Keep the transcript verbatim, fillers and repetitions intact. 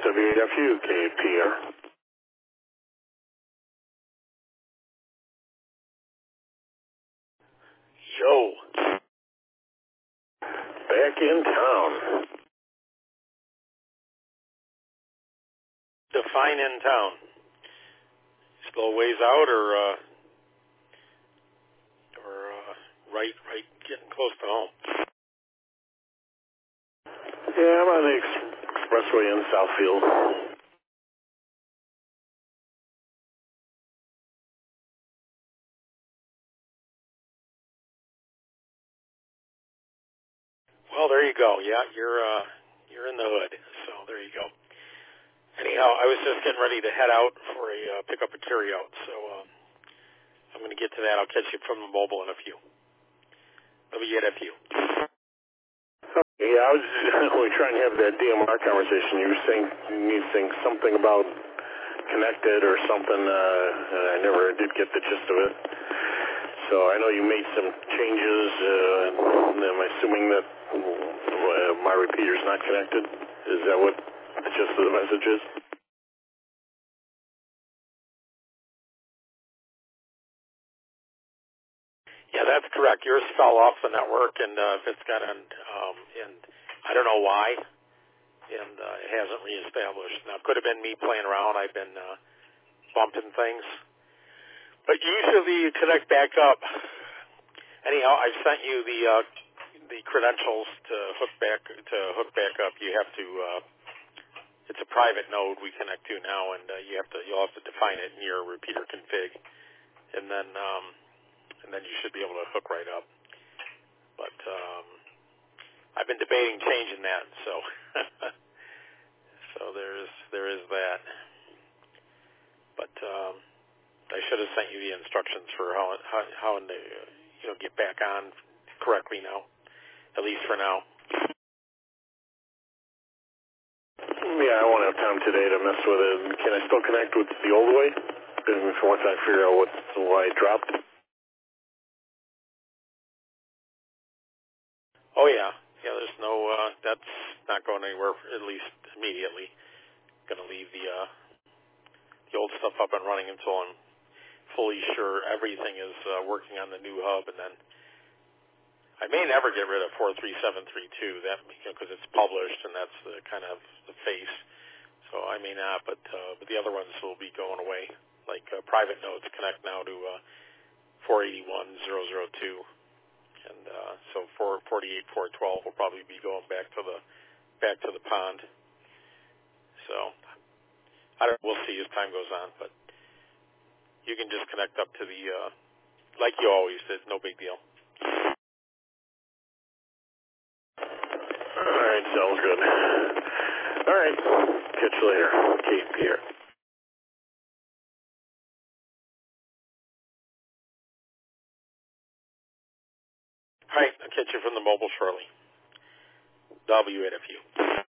W eight F U, K P R. Yo. Back in town. Define in town. Still a ways out, or uh, or uh, right, right, getting close to home. Yeah, I'm on the ex- expressway in Southfield. Well, there you go. Yeah, you're uh, you're in the hood. So there you go. Anyhow, I was just getting ready to head out for a uh, pick up a carry out. So uh, I'm going to get to that. I'll catch you from the mobile in a few. W eight F U. Yeah, I was only trying to have that D M R conversation. You were saying you saying something about connected or something, uh, and I never did get the gist of it. So I know you made some changes. Uh, and I'm assuming that uh, my repeater's not connected. Is that what the gist of the message is? Yeah, that's correct. Yours fell off the network, and uh, if it's got an, um, and I don't know why, and uh, it hasn't reestablished. Now, it could have been me playing around. I've been uh, bumping things, but usually you connect back up. Anyhow, I sent you the uh, the credentials to hook back to hook back up. You have to. Uh, it's a private node we connect to now, and uh, you have to. You'll have to define it in your repeater config, and then. Um, and then you should be able to hook right up. But um, I've been debating changing that, so so there's there is that. But um, I should have sent you the instructions for how how, how to you know get back on correctly now, at least for now. Yeah, I won't have time today to mess with it. Can I still connect with the old way? Once I figure out what's why it dropped. Oh yeah, yeah. There's no. Uh, that's not going anywhere, at least immediately. Going to leave the uh, the old stuff up and running until I'm fully sure everything is uh, working on the new hub, and then I may never get rid of four three seven three two. That because you know, it's published and that's the kind of the face. So I may not, but uh, but the other ones will be going away. Like uh, private nodes connect now to uh, four eighty-one dot zero zero two. And uh, so four forty-eight dot four twelve will probably be going back to the back to the pond. So I don't. We'll see as time goes on, but you can just connect up to the uh, like you always did. No big deal. All right, sounds good. All right, catch you later. Keith here. All right, I'll catch you from the mobile shortly. W eight F U.